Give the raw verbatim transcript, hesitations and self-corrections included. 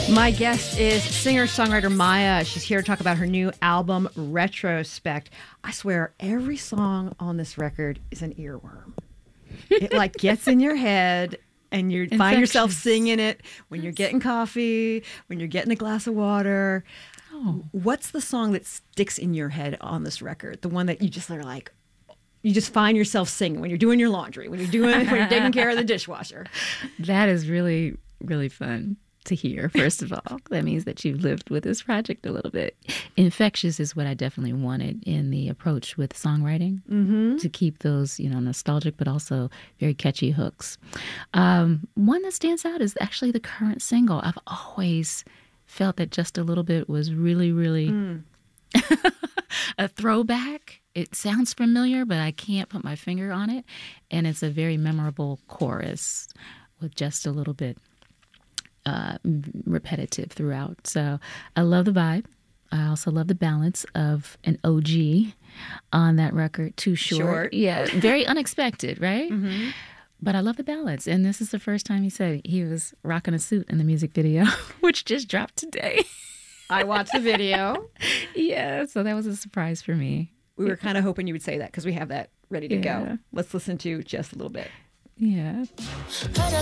My guest is singer-songwriter Maya. She's here to talk about her new album, Retrospect. I swear, every song on this record is an earworm. It like gets in your head, and you find yourself singing it when you're getting coffee, when you're getting a glass of water. Oh. What's the song that sticks in your head on this record? The one that you just are like, you just find yourself singing when you're doing your laundry, when you're doing, when you're taking care of the dishwasher. That is really, really fun to hear, first of all. That means that you've lived with this project a little bit. Infectious is what I definitely wanted in the approach with songwriting, mm-hmm. to keep those, you know, nostalgic but also very catchy hooks. Um, one that stands out is actually the current single. I've always felt that Just a Little Bit was really, really mm. a throwback. It sounds familiar, but I can't put my finger on it. And it's a very memorable chorus with Just a Little Bit. Uh, repetitive throughout. So I love the vibe. I also love the balance of an O G on that record. Too short. Short. Yeah, very unexpected, right? Mm-hmm. But I love the balance. And this is the first time he said he was rocking a suit in the music video, which just dropped today. I watched the video. Yeah, so that was a surprise for me. We were kind of hoping you would say that because we have that ready to yeah. go. Let's listen to Just a Little Bit. Yeah.